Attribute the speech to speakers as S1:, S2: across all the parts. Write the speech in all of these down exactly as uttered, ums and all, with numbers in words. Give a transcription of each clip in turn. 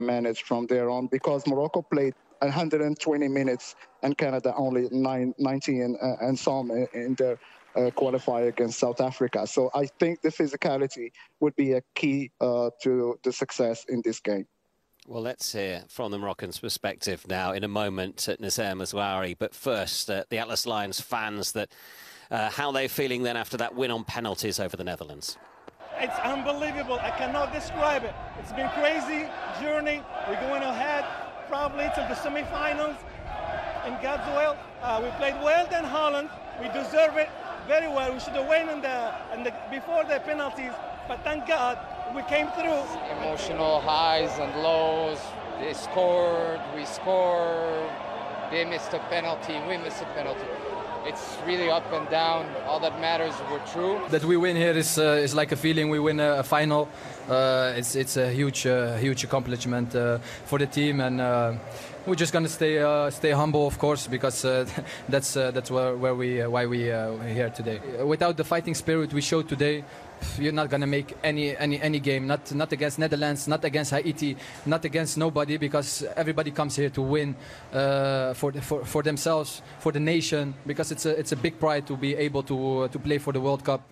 S1: manage from there on, because Morocco played one hundred twenty minutes and Canada only nine, nineteen uh, and some in, in their uh, qualifier against South Africa. So I think the physicality would be a key uh, to the success in this game.
S2: Well, let's hear from the Moroccans' perspective now in a moment at Naser Mazraoui. But first, uh, the Atlas Lions fans, that uh, how they're feeling then after that win on penalties over the Netherlands.
S3: It's unbelievable. I cannot describe it. It's been a crazy journey. We're going ahead probably to the semi-finals in God's will. Uh, we played well than Holland. We deserve it very well. We should have won in the, in the, before the penalties, but thank God we came through.
S4: Emotional highs and lows. They scored, we scored. They missed a penalty, we missed a penalty. It's really up and down. All that matters, we're true.
S5: That we win here is uh, is like a feeling. We win a, a final. Uh, it's it's a huge uh, huge accomplishment uh, for the team, and uh, we're just gonna stay uh, stay humble, of course, because uh, that's uh, that's where where we uh, why we uh, we're here today. Without the fighting spirit we showed today, you're not gonna make any any any game. Not not against Netherlands, not against Haiti, not against nobody, because everybody comes here to win uh, for, the, for for themselves, for the nation, because it's a it's a big pride to be able to uh, to play for the World Cup.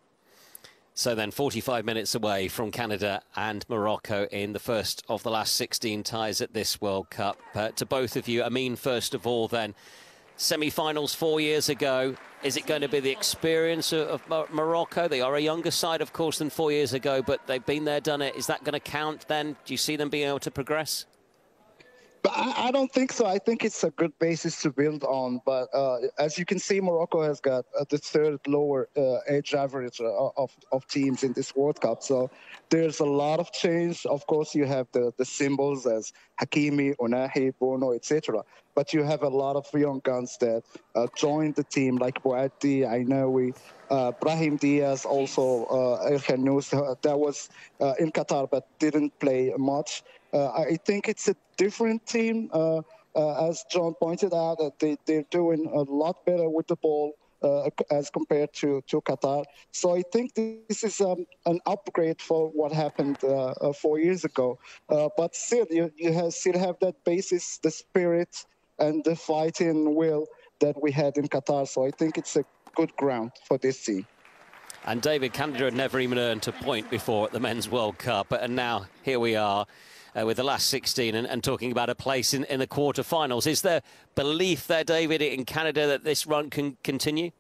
S2: So then, forty-five minutes away from Canada and Morocco in the first of the last sixteen ties at this World Cup. Uh, to both of you, Amin, first of all, then, semi-finals four years ago. Is it going to be the experience of, of Morocco? They are a younger side, of course, than four years ago, but they've been there, done it. Is that going to count then? Do you see them being able to progress?
S1: But I, I don't think so. I think it's a good basis to build on. But uh, as you can see, Morocco has got uh, the third lower uh, age average uh, of, of teams in this World Cup. So there's a lot of change. Of course, you have the, the symbols as Hakimi, Onahi, Bono, et cetera. But you have a lot of young guns that uh, joined the team, like Boadi, Ainaoui, uh, Brahim Diaz, also uh, El Khanous, uh, that was uh, in Qatar but didn't play much. Uh, I think it's a different team. Uh, uh, as John pointed out, that they, they're doing a lot better with the ball uh, as compared to, to Qatar. So I think this is um, an upgrade for what happened uh, uh, four years ago. Uh, but still, you, you have, still have that basis, the spirit and the fighting will that we had in Qatar. So I think it's a good ground for this team.
S2: And David, Canada had never even earned a point before at the Men's World Cup. And now here we are. Uh, with the last sixteen and, and talking about a place in, in the quarterfinals. Is there belief there, David, in Canada that this run can continue?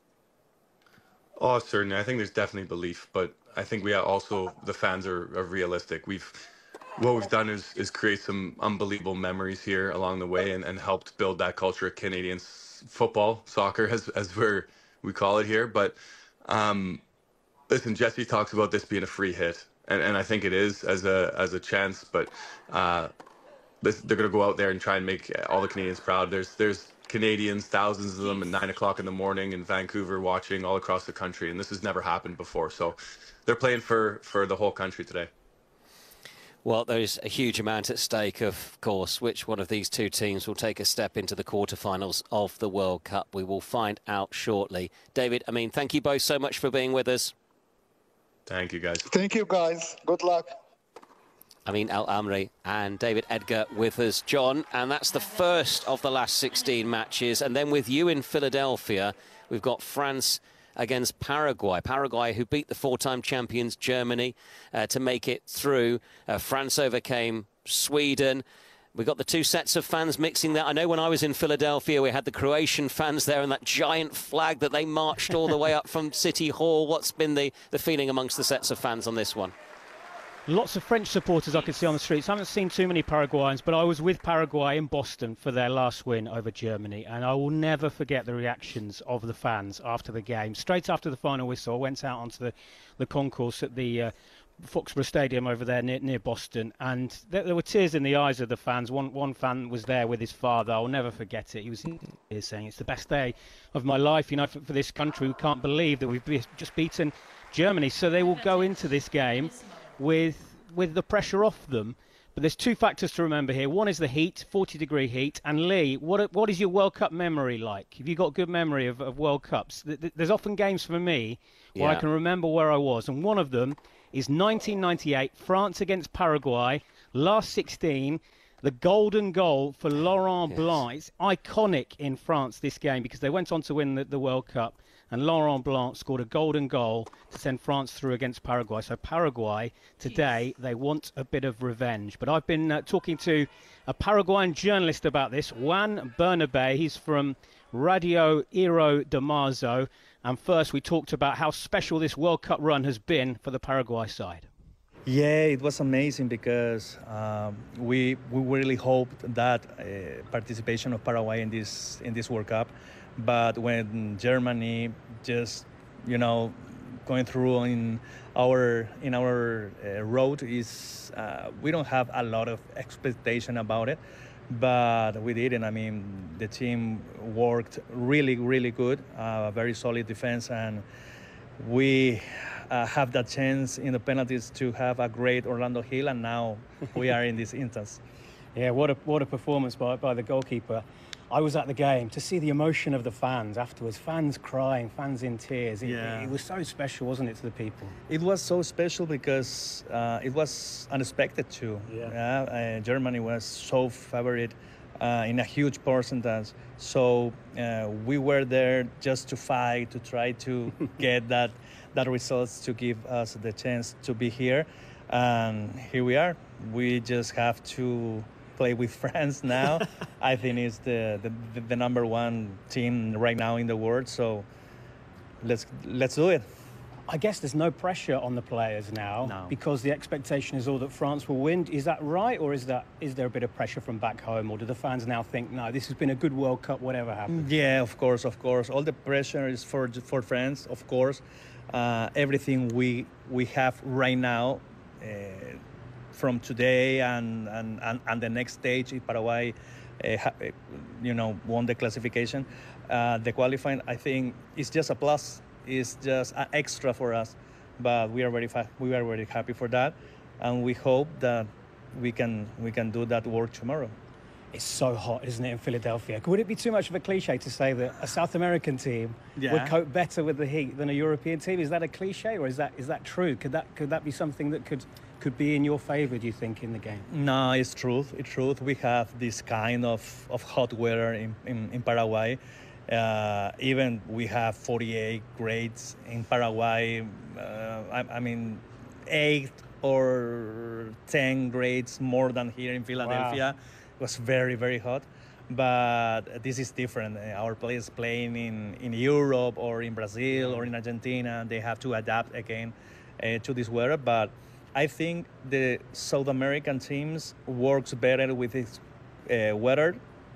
S6: Oh, certainly. I think there's definitely belief, but I think we are also, the fans are, are realistic. We've What we've done is, is create some unbelievable memories here along the way and, and helped build that culture of Canadian football, soccer, as, as we're, we call it here. But um, listen, Jesse talks about this being a free hit. And, and I think it is as a as a chance, but uh, this, they're going to go out there and try and make all the Canadians proud. There's there's Canadians, thousands of them, at nine o'clock in the morning in Vancouver, watching all across the country, and this has never happened before. So they're playing for for the whole country today.
S2: Well, there's a huge amount at stake, of course. Which one of these two teams will take a step into the quarterfinals of the World Cup? We will find out shortly. David, I mean, thank you both so much for being with us.
S6: Thank you, guys.
S1: Thank you, guys. Good luck.
S2: Amin El-Amri and David Edgar with us, John. And that's the first of the last sixteen matches. And then with you in Philadelphia, we've got France against Paraguay. Paraguay, who beat the four-time champions Germany uh, to make it through. Uh, France overcame Sweden. We've got the two sets of fans mixing that. I know when I was in Philadelphia, we had the Croatian fans there and that giant flag that they marched all the way up from City Hall. What's been the, the feeling amongst the sets of fans on this one?
S7: Lots of French supporters I could see on the streets. I haven't seen too many Paraguayans, but I was with Paraguay in Boston for their last win over Germany, and I will never forget the reactions of the fans after the game. Straight after the final whistle, I went out onto the, the concourse at the uh, Foxborough Stadium over there near, near Boston, and there, there were tears in the eyes of the fans. One one fan was there with his father. I'll never forget it. He was here saying, "It's the best day of my life, you know, for, for this country. We can't believe that we've be, just beaten Germany." So they will go into this game with with the pressure off them. But there's two factors to remember here. One is the heat, forty degree heat. And Lee, what what is your World Cup memory like? Have you got good memory of, of World Cups? There's often games for me where
S2: yeah.
S7: I can remember where I was, and one of them is nineteen ninety-eight, France against Paraguay. last sixteen, the golden goal for Laurent yes. Blanc. It's iconic in France, this game, because they went on to win the, the World Cup, and Laurent Blanc scored a golden goal to send France through against Paraguay. So Paraguay, today, they want a bit of revenge. But I've been uh, talking to a Paraguayan journalist about this, Juan Bernabé. He's from Radio Hero de Marzo. And first, we talked about how special this World Cup run has been for the Paraguay side.
S8: Yeah, it was amazing because um, we we really hoped that uh, participation of Paraguay in this in this World Cup, but when Germany just you know going through in our in our uh, road is uh, we don't have a lot of expectation about it, but we did, and I mean the team worked really really good, uh, very solid defense, and we. Uh, have that chance in the penalties to have a great Orlando Hill, and now we are in this instance.
S7: Yeah, what a what a performance by, by the goalkeeper. I was at the game to see the emotion of the fans afterwards, fans crying, fans in tears. It,
S8: yeah.
S7: it was so special, wasn't it, to the people?
S8: It was so special because uh, it was unexpected too.
S7: Yeah.
S8: Yeah, uh, Germany was so favored uh, in a huge percentage. So uh, we were there just to fight, to try to get that that results to give us the chance to be here. And here we are. We just have to play with France now. I think it's the, the the number one team right now in the world. So let's let's do it.
S7: I guess there's no pressure on the players now
S8: no.
S7: because the expectation is all that France will win. Is that right, or is that is there a bit of pressure from back home, or do the fans now think, no, this has been a good World Cup, whatever happens?
S8: Yeah, of course, of course. All the pressure is for for France, of course. Uh, everything we we have right now, uh, from today and, and, and, and the next stage, if Paraguay, uh, ha, you know, won the classification, uh, the qualifying, I think, is just a plus. It's just an extra for us, but we are very fa- we are very happy for that, and we hope that we can we can do that work tomorrow.
S7: It's so hot, isn't it, in Philadelphia? Would it be too much of a cliche to say that a South American team
S8: yeah.
S7: would cope better with the heat than a European team? Is that a cliche, or is that is that true? Could that could that be something that could could be in your favour, do you think, in the game?
S8: No, it's truth. It's truth. We have this kind of, of hot weather in, in, in Paraguay. Uh, even we have forty-eight grades in Paraguay. Uh, I, I mean, eight or ten grades more than here in Philadelphia.
S7: Wow.
S8: It was very, very hot. But this is different. Our players playing in, in Europe or in Brazil or in Argentina, they have to adapt again uh, to this weather. But I think the South American teams works better with this uh, weather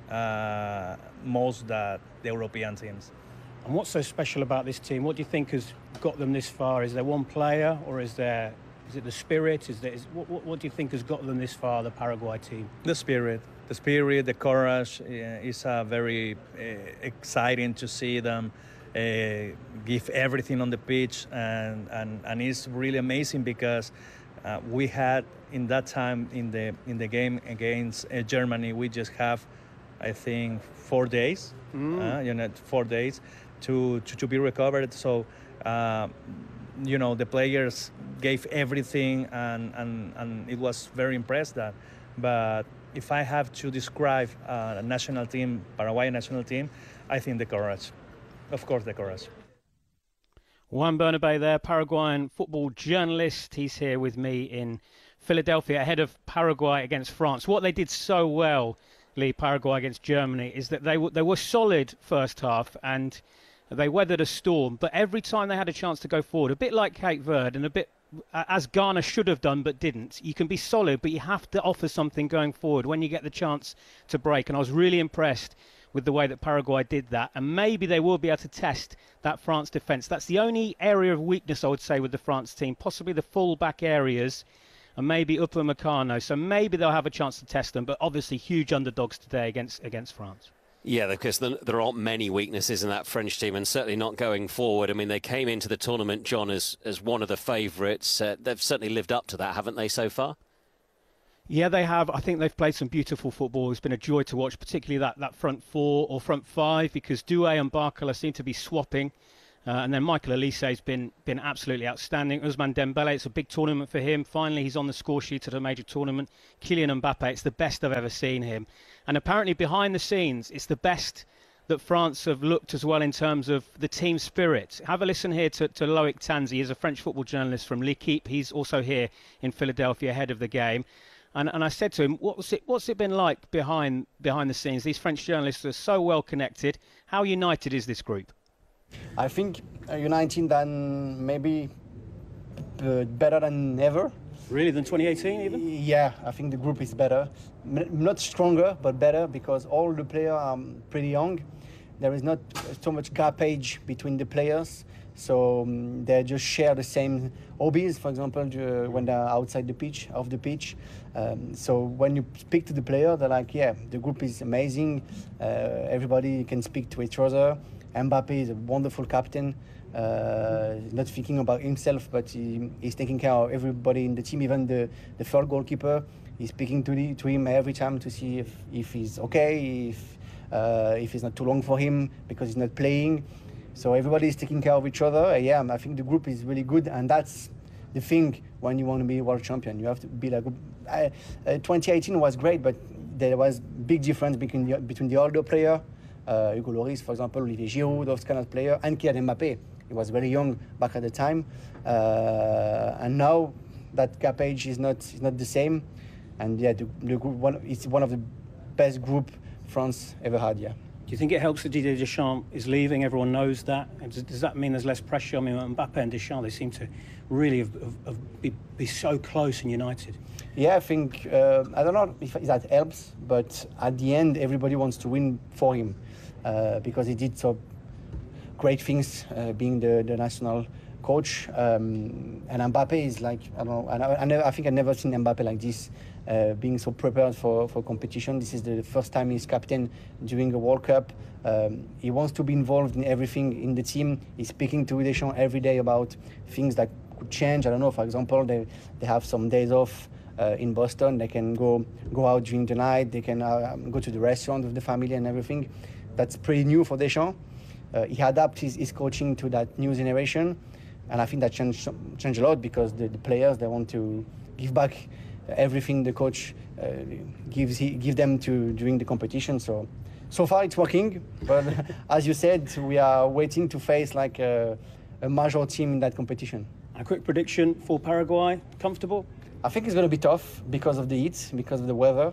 S8: uh, most than the European teams.
S7: And what's so special about this team? What do you think has got them this far? Is there one player, or is there is it the spirit? Is there is, what, what, what do you think has got them this far, the Paraguay team?
S8: The spirit. The spirit, the courage uh, is uh, very uh, exciting to see them uh, give everything on the pitch, and, and, and it's really amazing because uh, we had in that time in the in the game against uh, Germany, we just have, I think, four days, mm. uh, you know, four days to to, to be recovered. So, uh, you know, the players gave everything, and, and, and it was very impressed that, but. If I have to describe a national team, Paraguay national team, I think the courage. Of course, the courage.
S7: Juan Bernabé there, Paraguayan football journalist. He's here with me in Philadelphia ahead of Paraguay against France. What they did so well, Lee, Paraguay against Germany, is that they, w- they were solid first half and they weathered a storm. But every time they had a chance to go forward, a bit like Cape Verde and a bit as Ghana should have done but didn't. You can be solid, but you have to offer something going forward when you get the chance to break. And I was really impressed with the way that Paraguay did that. And maybe they will be able to test that France defence. That's the only area of weakness, I would say, with the France team. Possibly the full-back areas and maybe Upamecano. So maybe they'll have a chance to test them. But obviously huge underdogs today against against France.
S2: Yeah, because there aren't many weaknesses in that French team, and certainly not going forward. I mean, they came into the tournament, John, as, as one of the favourites. Uh, they've certainly lived up to that, haven't they, so far?
S7: Yeah, they have. I think they've played some beautiful football. It's been a joy to watch, particularly that, that front four or front five, because Doué and Barcola seem to be swapping. Uh, and then Michael Olise's been been absolutely outstanding. Ousmane Dembele, it's a big tournament for him. Finally, he's on the score sheet at a major tournament. Kylian Mbappe, it's the best I've ever seen him. And apparently behind the scenes, it's the best that France have looked as well in terms of the team spirit. Have a listen here to, to Loic Tanzi. He's a French football journalist from L'Equipe. He's also here in Philadelphia ahead of the game. And, and I said to him, what's it, what's it been like behind behind the scenes? These French journalists are so well connected. How united is this group?
S9: I think uh, united than maybe uh, better than ever.
S7: Really, than twenty eighteen even?
S9: Yeah, I think the group is better. M- not stronger, but better, because all the players are pretty young. There is not so much gap age between the players, so um, they just share the same hobbies, for example, uh, when they're outside the pitch, off the pitch. Um, so when you speak to the player, they're like, yeah, the group is amazing. Uh, everybody can speak to each other. Mbappe is a wonderful captain. Uh, not thinking about himself, but he, he's taking care of everybody in the team, even the, the third goalkeeper. He's speaking to, the, to him every time to see if, if he's okay, if, uh, if it's not too long for him because he's not playing. So everybody is taking care of each other. Uh, yeah, I think the group is really good, and that's the thing when you want to be world champion. You have to be like, uh, uh, twenty eighteen was great, but there was big difference between the, between the older player, uh, Hugo Lloris, for example, Olivier Giroud, those kind of players, and Kylian Mbappe. He was very young back at the time, uh, and now that gap age is not is not the same. And yeah, the, the group one it's one of the best group France ever had. Yeah.
S7: Do you think it helps that Didier Deschamps is leaving? Everyone knows that. Does, does that mean there's less pressure? I mean, Mbappe and Deschamps, they seem to really have, have, have be, be so close and united.
S9: Yeah, I think uh, I don't know if that helps, but at the end, everybody wants to win for him uh, because he did so great things, uh, being the, the national coach. Um, and Mbappe is like, I don't know, I, I, never, I think I've never seen Mbappe like this, uh, being so prepared for, for competition. This is the first time he's captain during a World Cup. Um, he wants to be involved in everything in the team. He's speaking to Deschamps every day about things that could change. I don't know, for example, they, they have some days off uh, in Boston. They can go, go out during the night. They can uh, go to the restaurant with the family and everything. That's pretty new for Deschamps. Uh, he adapts his, his coaching to that new generation, and I think that changed changed a lot because the, the players, they want to give back everything the coach uh, gives he, give them to during the competition. So so far it's working, but as you said, we are waiting to face like a, a major team in that competition.
S7: A quick prediction for Paraguay: comfortable?
S9: I think it's going to be tough because of the heat, because of the weather.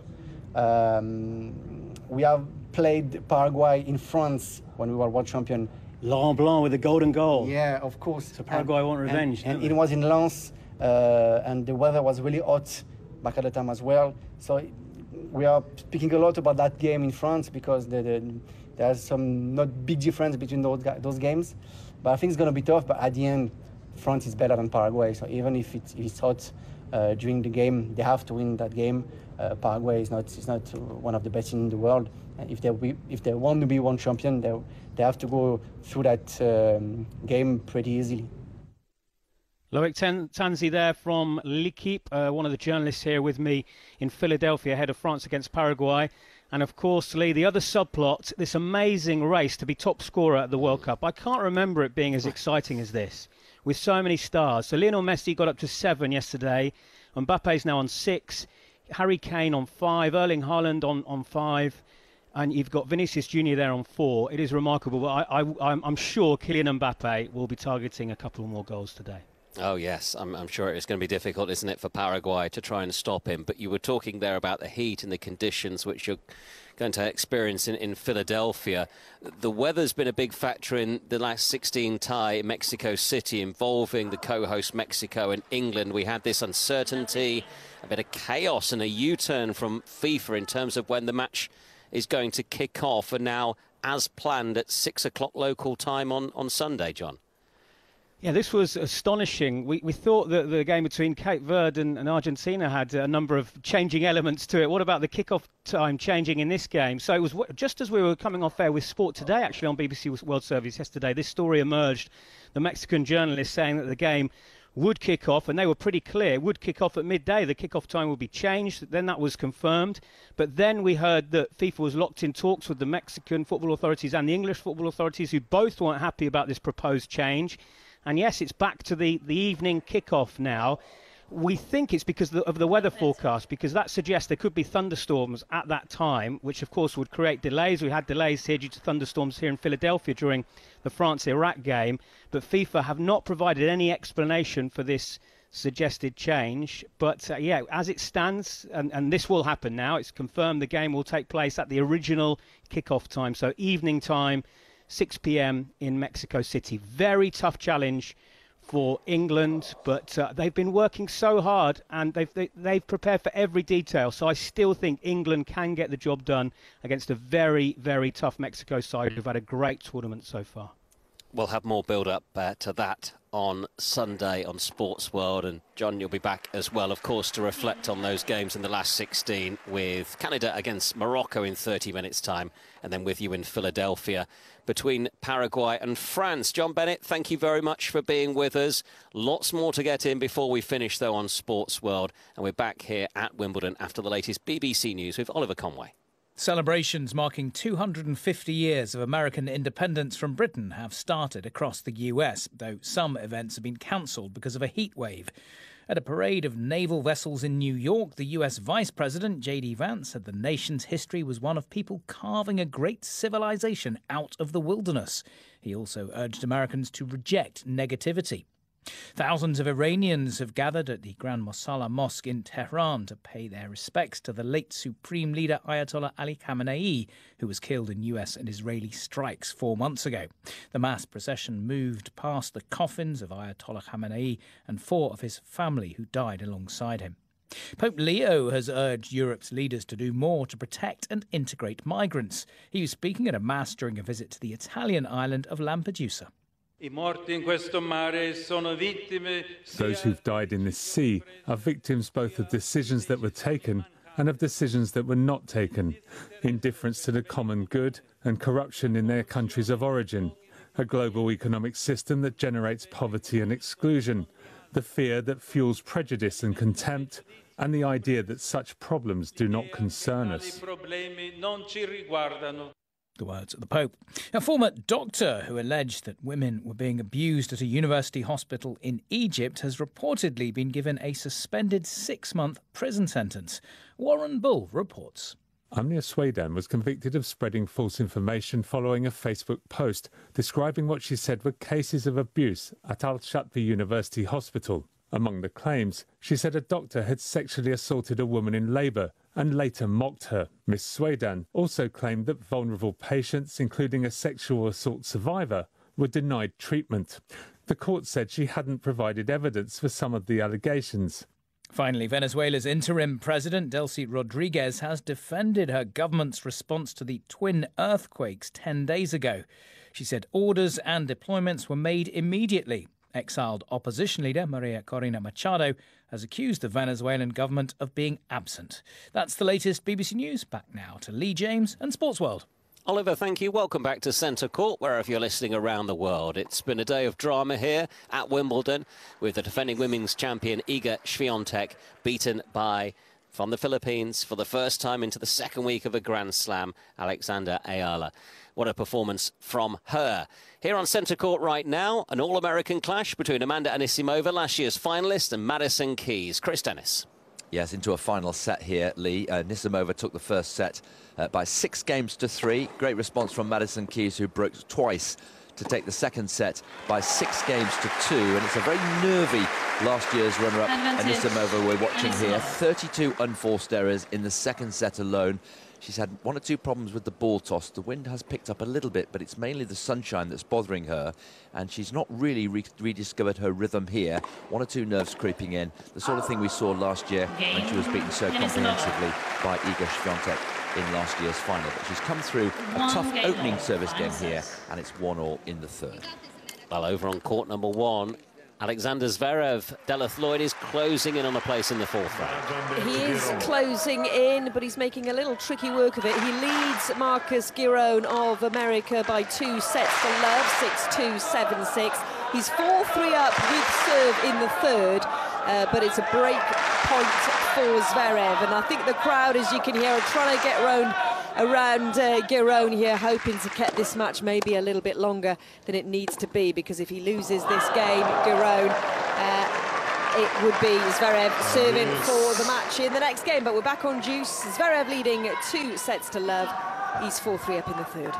S9: Um, we have played Paraguay in France when we were world champion.
S7: Laurent Blanc with the golden goal.
S9: Yeah, of course.
S7: So Paraguay
S9: and,
S7: want revenge.
S9: And, and it was in Lens, uh, and the weather was really hot back at the time as well. So we are speaking a lot about that game in France because the, the, there's some not big difference between those those games. But I think it's going to be tough. But at the end, France is better than Paraguay. So even if it's, if it's hot uh, during the game, they have to win that game. Uh, Paraguay is not is not one of the best in the world. And if they be, if they want to be one champion, they they have to go through that um, game pretty easily.
S7: Loic Tanzi there from L'Equipe, uh, one of the journalists here with me in Philadelphia ahead of France against Paraguay. And of course, Lee, the other subplot, this amazing race to be top scorer at the World Cup. I can't remember it being as exciting as this, with so many stars. So Lionel Messi got up to seven yesterday. Mbappe's now on six. Harry Kane on five. Erling Haaland on, on five. And you've got Vinicius Junior there on four. It is remarkable. But I, I, I'm, I'm sure Kylian Mbappe will be targeting a couple more goals today.
S2: Oh, yes. I'm, I'm sure it's going to be difficult, isn't it, for Paraguay to try and stop him. But you were talking there about the heat and the conditions which you're going to experience in, in Philadelphia. The weather's been a big factor in the last sixteen tie in Mexico City involving the co-host Mexico and England. We had this uncertainty, a bit of chaos and a U-turn from FIFA in terms of when the match is going to kick off, and now as planned at six o'clock local time on, on Sunday, John.
S7: Yeah, this was astonishing. We, we thought that the game between Cape Verde and, and Argentina had a number of changing elements to it. What about the kickoff time changing in this game? So it was just as we were coming off air with Sport Today, actually on B B C World Service yesterday, this story emerged. The Mexican journalist saying that the game would kick off, and they were pretty clear, would kick off at midday. The kick-off time would be changed. Then that was confirmed. But then we heard that FIFA was locked in talks with the Mexican football authorities and the English football authorities, who both weren't happy about this proposed change. And yes, it's back to the, the evening kick-off now. We think it's because of the, of the weather forecast, because that suggests there could be thunderstorms at that time, which of course would create delays. We had delays here due to thunderstorms here in Philadelphia during the France-Iraq game, but FIFA have not provided any explanation for this suggested change. But uh, yeah, as it stands, and, and this will happen now, it's confirmed the game will take place at the original kickoff time, so evening time, six p m in Mexico City. Very tough challenge for England, but uh, they've been working so hard, and they've they, they've prepared for every detail. So I still think England can get the job done against a very, very tough Mexico side who've had a great tournament so far.
S2: We'll have more build-up uh, to that on Sunday on Sports World, and John, you'll be back as well, of course, to reflect on those games in the last sixteen, with Canada against Morocco in thirty minutes' time, and then with you in Philadelphia between Paraguay and France. John Bennett, thank you very much for being with us. Lots more to get in before we finish, though, on Sports World, and we're back here at Wimbledon after the latest B B C News with Oliver Conway.
S10: Celebrations marking two hundred fifty years of American independence from Britain have started across the U S, though some events have been cancelled because of a heat wave. At a parade of naval vessels in New York, the U S Vice President J D Vance said the nation's history was one of people carving a great civilization out of the wilderness. He also urged Americans to reject negativity. Thousands of Iranians have gathered at the Grand Mosalla Mosque in Tehran to pay their respects to the late Supreme Leader Ayatollah Ali Khamenei, who was killed in U S and Israeli strikes four months ago. The mass procession moved past the coffins of Ayatollah Khamenei and four of his family who died alongside him. Pope Leo has urged Europe's leaders to do more to protect and integrate migrants. He was speaking at a mass during a visit to the Italian island of Lampedusa.
S11: Those who've died in this sea are victims both of decisions that were taken and of decisions that were not taken, indifference to the common good and corruption in their countries of origin, a global economic system that generates poverty and exclusion, the fear that fuels prejudice and contempt, and the idea that such problems do not concern us.
S10: The words of the Pope. A former doctor who alleged that women were being abused at a university hospital in Egypt has reportedly been given a suspended six-month prison sentence. Warren Bull reports.
S11: Amnia Swedan was convicted of spreading false information following a Facebook post describing what she said were cases of abuse at Al-Shatbi University Hospital. Among the claims, she said a doctor had sexually assaulted a woman in labour and later mocked her. Miss Swedan also claimed that vulnerable patients, including a sexual assault survivor, were denied treatment. The court said she hadn't provided evidence for some of the allegations.
S10: Finally, Venezuela's interim president, Delcy Rodriguez, has defended her government's response to the twin earthquakes ten days ago. She said orders and deployments were made immediately. Exiled opposition leader Maria Corina Machado has accused the Venezuelan government of being absent. That's the latest B B C News. Back now to Lee James and Sports World.
S2: Oliver, thank you. Welcome back to Centre Court, wherever you're listening around the world. It's been a day of drama here at Wimbledon, with the defending women's champion Iga Swiatek beaten by, from the Philippines, for the first time into the second week of a Grand Slam, Alexandra Ayala. What a performance from her. Here on Centre Court right now, an all-American clash between Amanda Anisimova, last year's finalist, and Madison Keys. Chris Dennis.
S12: Yes, into a final set here, Lee. Uh, Anisimova took the first set uh, by six games to three. Great response from Madison Keys, who broke twice to take the second set by six games to two. And it's a very nervy last year's runner-up, Anisimova, we're watching here. thirty-two unforced errors in the second set alone. She's had one or two problems with the ball toss. The wind has picked up a little bit, but it's mainly the sunshine that's bothering her. And she's not really re rediscovered her rhythm here. One or two nerves creeping in. The sort of thing we saw last year when she was beaten so comprehensively by Iga Swiatek in last year's final. But she's come through a tough opening service game here, and it's one all in the third.
S2: Well, over on court number one, Alexander Zverev, Deleth Lloyd is closing in on a place in the fourth round.
S13: He is closing in, but he's making a little tricky work of it. He leads Marcus Giron of America by two sets for love, six two, seven six. He's four three up with serve in the third, uh, but it's a break point for Zverev. And I think the crowd, as you can hear, are trying to get around, around uh, Giron here, hoping to get this match maybe a little bit longer than it needs to be, because if he loses this game, Giron, uh, it would be Zverev serving for the match in the next game. But we're back on juice. Zverev leading two sets to love. He's four three up in the third.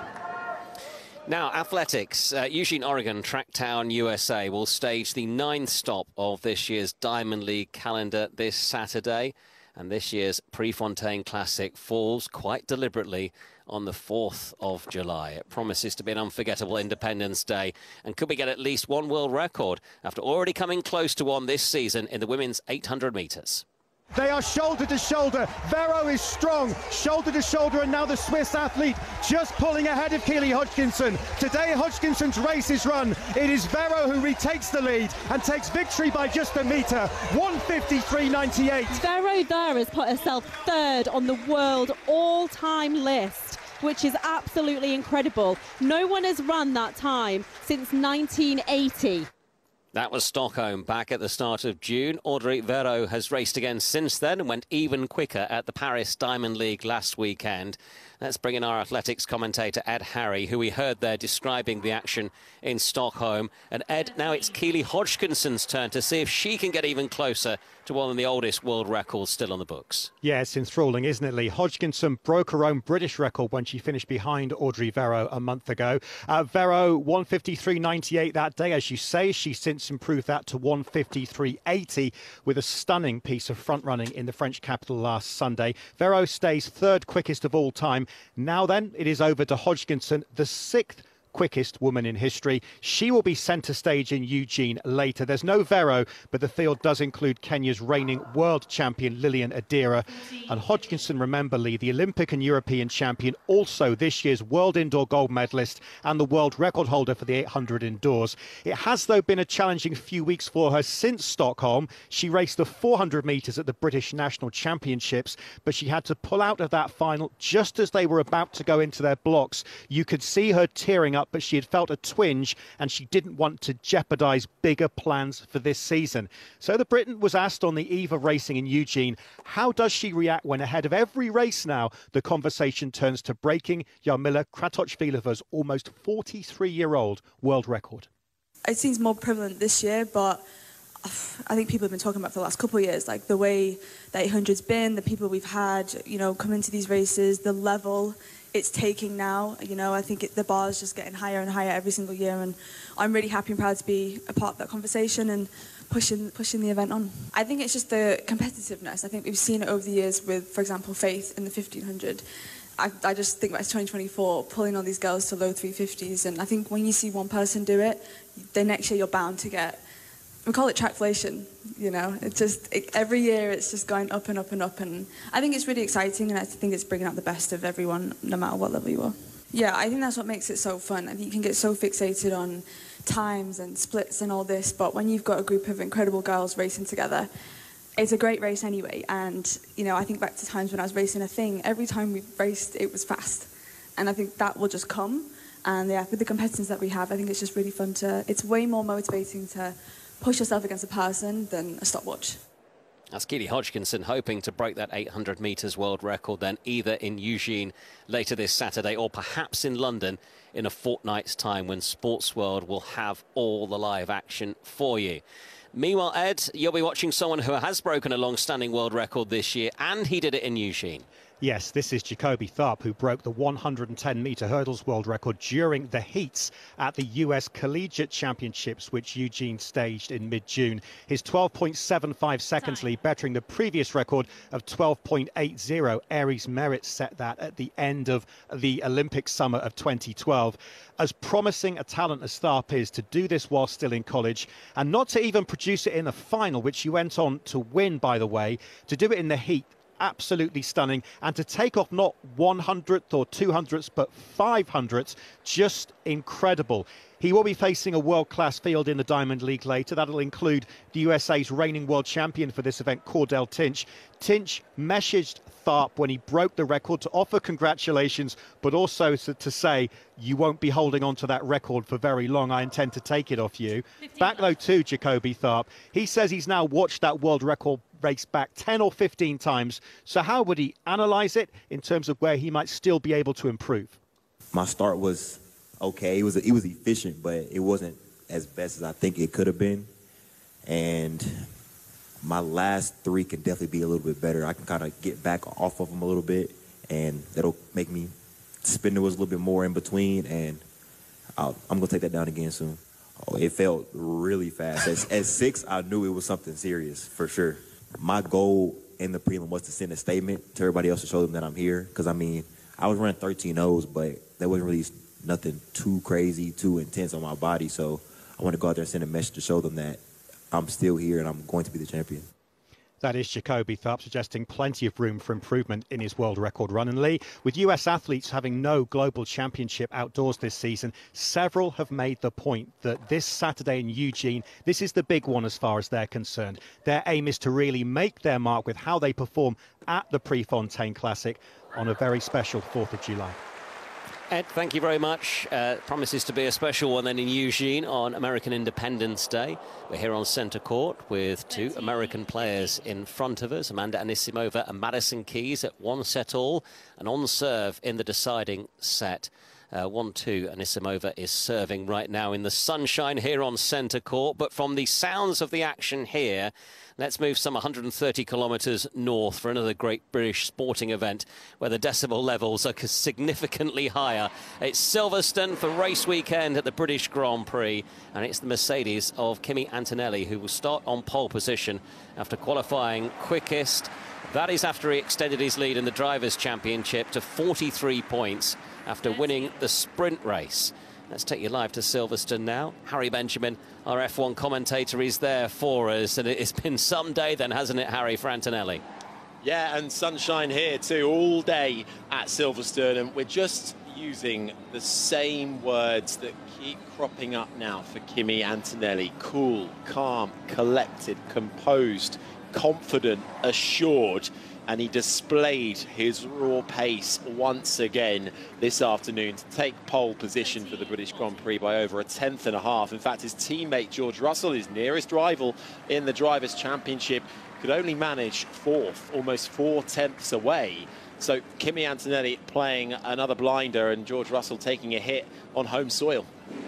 S2: Now, athletics. Uh, Eugene, Oregon, Tracktown, U S A will stage the ninth stop of this year's Diamond League calendar this Saturday. And this year's Prefontaine Classic falls quite deliberately on the fourth of July. It promises to be an unforgettable Independence Day. And could we get at least one world record after already coming close to one this season in the women's eight hundred metres?
S14: They are shoulder to shoulder. Vero is strong, shoulder to shoulder, and now the Swiss athlete just pulling ahead of Keely Hodgkinson. Today, Hodgkinson's race is run. It is Vero who retakes the lead and takes victory by just a metre, one fifty-three ninety-eight.
S15: Vero there has put herself third on the world all-time list, which is absolutely incredible. No one has run that time since nineteen eighty.
S2: That was Stockholm back at the start of June. Audrey Vero has raced again since then and went even quicker at the Paris Diamond League last weekend. Let's bring in our athletics commentator, Ed Harry, who we heard there describing the action in Stockholm. And Ed, now it's Keely Hodgkinson's turn to see if she can get even closer to one of the oldest world records still on the books.
S16: Yeah, it's enthralling, isn't it, Lee? Hodgkinson broke her own British record when she finished behind Audrey Vero a month ago. Uh, Vero, one fifty-three ninety-eight that day. As you say, she's since improved that to one fifty-three eighty with a stunning piece of front running in the French capital last Sunday. Vero stays third quickest of all time. Now then, it is over to Hodgkinson, the sixth quickest woman in history. She will be centre stage in Eugene later. There's no Vero, but the field does include Kenya's reigning world champion Lilian Adira. And Hodgkinson, remember, Lee, the Olympic and European champion, also this year's world indoor gold medalist and the world record holder for the eight hundred indoors. It has, though, been a challenging few weeks for her since Stockholm. She raced the four hundred metres at the British National Championships, but she had to pull out of that final just as they were about to go into their blocks. You could see her tearing up, but she had felt a twinge and she didn't want to jeopardise bigger plans for this season. So the Briton was asked on the eve of racing in Eugene, how does she react when ahead of every race now the conversation turns to breaking Jarmila Kratochvilova's almost forty-three-year-old world record?
S17: It seems more prevalent this year, but I think people have been talking about it for the last couple of years, like the way the eight hundred's been, the people we've had, you know, come into these races, the level it's taking now. You know, I think it, the bar is just getting higher and higher every single year, and I'm really happy and proud to be a part of that conversation and pushing pushing the event on. I think it's just the competitiveness. I think we've seen it over the years with, for example, Faith in the fifteen hundred. I, I just think about twenty twenty-four, pulling all these girls to low three fifties, and I think when you see one person do it, the next year you're bound to get, we call it trackflation, you know. It's just, it, every year it's just going up and up and up, and I think it's really exciting, and I think it's bringing out the best of everyone, no matter what level you are. Yeah, I think that's what makes it so fun. I think you can get so fixated on times and splits and all this, but when you've got a group of incredible girls racing together, it's a great race anyway. And, you know, I think back to times when I was racing a thing, every time we raced, it was fast. And I think that will just come. And yeah, with the competitors that we have, I think it's just really fun to, it's way more motivating to push yourself against a person than a stopwatch.
S2: That's Keely Hodgkinson hoping to break that eight hundred metres world record then either in Eugene later this Saturday or perhaps in London in a fortnight's time when Sports World will have all the live action for you. Meanwhile, Ed, you'll be watching someone who has broken a long-standing world record this year, and he did it in Eugene.
S16: Yes, this is Jacoby Tharp, who broke the one hundred ten metre hurdles world record during the heats at the U S Collegiate Championships, which Eugene staged in mid-June. His twelve point seven five seconds lead, bettering the previous record of twelve point eight zero. Aries Merritt set that at the end of the Olympic summer of twenty twelve. As promising a talent as Tharp is to do this while still in college, and not to even produce it in the final, which he went on to win, by the way, to do it in the heat, absolutely stunning. And to take off not one hundredth or two hundredths, but five hundredths, just incredible. He will be facing a world-class field in the Diamond League later. That'll include the U S A's reigning world champion for this event, Cordell Tinch. Tinch messaged Tharp when he broke the record to offer congratulations, but also to say, you won't be holding on to that record for very long. I intend to take it off you. Back though to Jacoby Tharp, he says he's now watched that world record race back ten or fifteen times. So how would he analyse it in terms of where he might still be able to improve?
S18: My start was okay. It was it was efficient, but it wasn't as best as I think it could have been. And my last three can definitely be a little bit better. I can kind of get back off of them a little bit, and that'll make me spin the wheels a little bit more in between, and I'll, I'm going to take that down again soon. Oh, it felt really fast. At, at six, I knew it was something serious, for sure. My goal in the prelim was to send a statement to everybody else to show them that I'm here, because, I mean, I was running thirteen ohs, but that wasn't really nothing too crazy, too intense on my body, so I want to go out there and send a message to show them that I'm still here and I'm going to be the champion.
S16: That is Jacoby Tharp, suggesting plenty of room for improvement in his world record run. And Lee, with U S athletes having no global championship outdoors this season, several have made the point that this Saturday in Eugene, this is the big one as far as they're concerned. Their aim is to really make their mark with how they perform at the Prefontaine Classic on a very special fourth of July.
S2: Ed, thank you very much. Uh, promises to be a special one then in Eugene on American Independence Day. We're here on centre court with two American players in front of us, Amanda Anisimova and Madison Keys at one set all, and on serve in the deciding set. Uh, one two, Anisimova is serving right now in the sunshine here on centre court. But from the sounds of the action here, let's move some one hundred thirty kilometres north for another great British sporting event where the decibel levels are significantly higher. It's Silverstone for race weekend at the British Grand Prix, and it's the Mercedes of Kimi Antonelli who will start on pole position after qualifying quickest. That is after he extended his lead in the Drivers' Championship to forty-three points after winning the sprint race. Let's take you live to Silverstone now. Harry Benjamin, our F one commentator, is there for us. And it's been some day then, hasn't it, Harry, for Antonelli?
S19: Yeah, and sunshine here too, all day at Silverstone. And we're just using the same words that keep cropping up now for Kimi Antonelli. Cool, calm, collected, composed, confident, assured. And he displayed his raw pace once again this afternoon to take pole position for the British Grand Prix by over a tenth and a half. In fact, his teammate George Russell, his nearest rival in the Drivers' Championship, could only manage fourth, almost four tenths away. So Kimi Antonelli playing another blinder and George Russell taking a hit on home soil.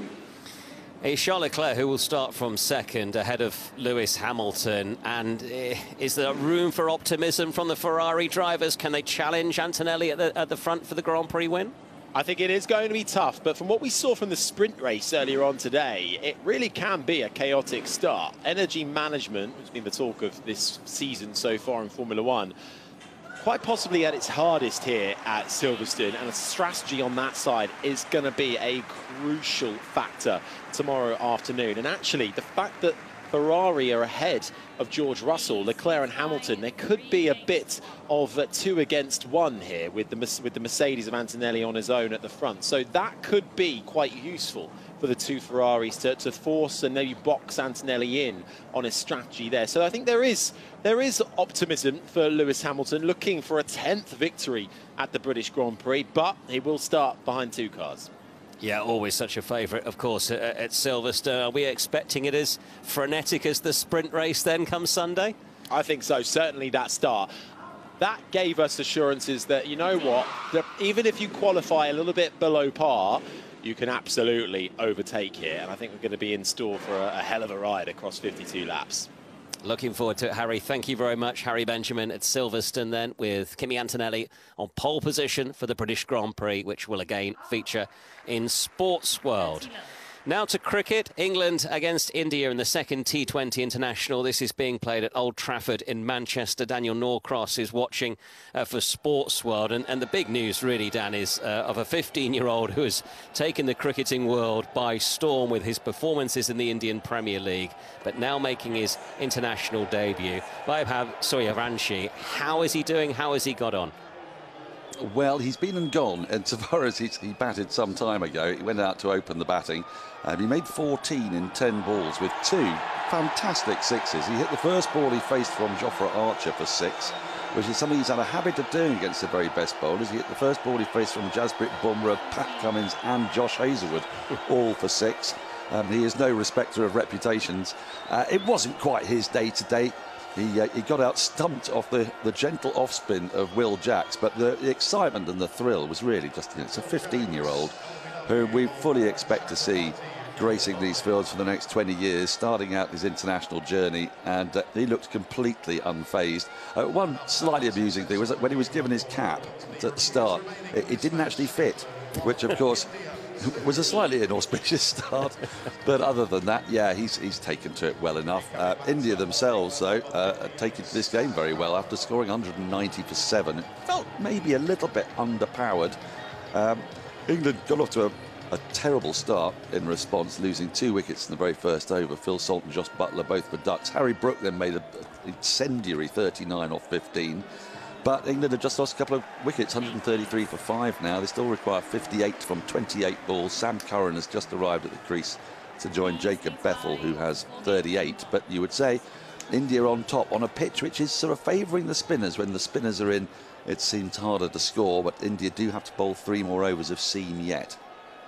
S2: It's Charles Leclerc who will start from second ahead of Lewis Hamilton. And uh, is there room for optimism from the Ferrari drivers? Can they challenge Antonelli at the, at the front for the Grand Prix win?
S19: I think it is going to be tough, but from what we saw from the sprint race earlier on today, it really can be a chaotic start. Energy management has been the talk of this season so far in Formula One. Quite possibly at its hardest here at Silverstone, and a strategy on that side is going to be a crucial factor tomorrow afternoon. And actually, the fact that Ferrari are ahead of George Russell, Leclerc and Hamilton, there could be a bit of uh, two against one here with the, with the Mercedes of Antonelli on his own at the front. So that could be quite useful for the two Ferraris to, to force and maybe box Antonelli in on his strategy there. So I think there is there is optimism for Lewis Hamilton, looking for a tenth victory at the British Grand Prix, but he will start behind two cars.
S2: Yeah, always such a favourite, of course, at, at Silverstone. Are we expecting it as frenetic as the sprint race then come Sunday?
S19: I think so, certainly that start. That gave us assurances that, you know what, that even if you qualify a little bit below par, you can absolutely overtake here. And I think we're going to be in store for a, a hell of a ride across fifty-two laps.
S2: Looking forward to it, Harry. Thank you very much. Harry Benjamin at Silverstone then, with Kimi Antonelli on pole position for the British Grand Prix, which will again feature in Sports World. Now to cricket. England against India in the second T twenty International. This is being played at Old Trafford in Manchester. Daniel Norcross is watching uh, for Sports World. And, and the big news really, Dan, is uh, of a fifteen-year-old who has taken the cricketing world by storm with his performances in the Indian Premier League, but now making his international debut. Vaibhav Suryavanshi, how is he doing? How has he got on?
S20: Well, he's been and gone, and so far as he, he batted some time ago, he went out to open the batting. And he made fourteen in ten balls with two fantastic sixes. He hit the first ball he faced from Jofra Archer for six, which is something he's had a habit of doing against the very best bowlers. He hit the first ball he faced from Jasprit Bumrah, Pat Cummins and Josh Hazlewood, all for six. Um, he is no respecter of reputations. Uh, it wasn't quite his day today. He, uh, he got out stumped off the, the gentle off-spin of Will Jacks, but the, the excitement and the thrill was really just, you know, it's a fifteen-year-old who we fully expect to see gracing these fields for the next twenty years, starting out his international journey, and uh, he looked completely unfazed. Uh, one slightly amusing thing was that when he was given his cap at the start, it, it didn't actually fit, which of course was a slightly inauspicious start. But other than that, yeah, he's he's taken to it well enough. Uh, India themselves, though, uh, are taking to this game very well after scoring one hundred ninety for seven. It felt maybe a little bit underpowered. Um, England got off to a A terrible start in response, losing two wickets in the very first over. Phil Salt and Josh Butler both for ducks. Harry Brook then made an incendiary thirty-nine off fifteen. But England have just lost a couple of wickets, one hundred thirty-three for five now. They still require fifty-eight from twenty-eight balls. Sam Curran has just arrived at the crease to join Jacob Bethel, who has thirty-eight. But you would say India on top on a pitch which is sort of favouring the spinners. When the spinners are in, it seems harder to score. But India do have to bowl three more overs of seam yet.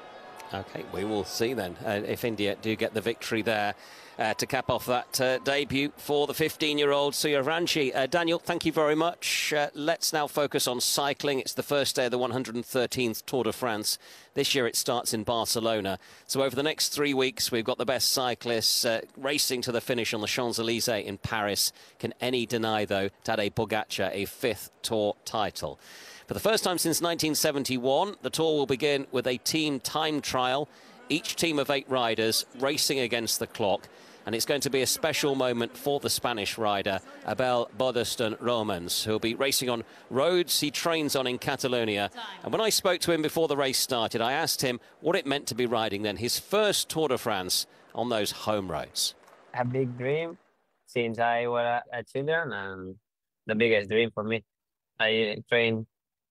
S2: OK, we will see then uh, if India do get the victory there uh, to cap off that uh, debut for the fifteen-year-old Suryavanshi. Uh, Daniel, thank you very much. Uh, let's now focus on cycling. It's the first day of the one hundred thirteenth Tour de France. This year it starts in Barcelona. So over the next three weeks, we've got the best cyclists uh, racing to the finish on the Champs-Élysées in Paris. Can any deny, though, Tadej Pogacar a fifth Tour title? For the first time since nineteen seventy-one, the Tour will begin with a team time trial. Each team of eight riders racing against the clock. And it's going to be a special moment for the Spanish rider, Abel Bordestone-Romans, who'll be racing on roads he trains on in Catalonia. And when I spoke to him before the race started, I asked him what it meant to be riding then his first Tour de France on those home roads.
S21: A big dream since I was a children, and the biggest dream for me. I train